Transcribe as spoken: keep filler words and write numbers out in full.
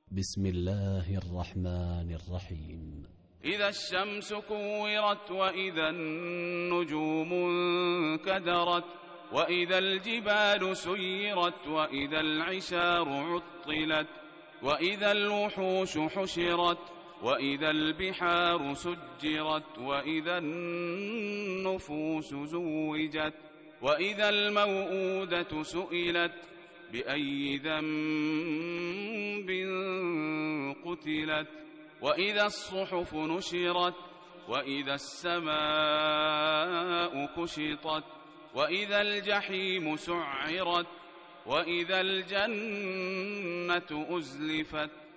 بسم الله الرحمن الرحيم. إذا الشمس كورت وإذا النجوم انكدرت وإذا الجبال سيرت وإذا العشار عطلت وإذا الوحوش حشرت وإذا البحار سجرت وإذا النفوس زوجت وإذا الموءودة سئلت بأي ذنب قتلت وإذا الصحف نشرت وإذا السماء كشطت وإذا الجحيم سعرت وإذا الجنة أزلفت